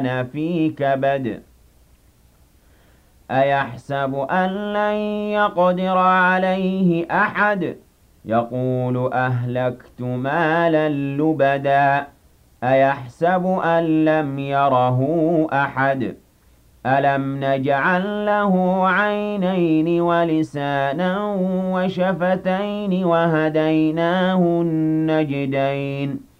في كبد أيحسب أن لن يقدر عليه أحد يقول أهلكت مالا لبدا أيحسب أن لم يره أحد ألم نجعل له عينين ولسانا وشفتين وهديناه النجدين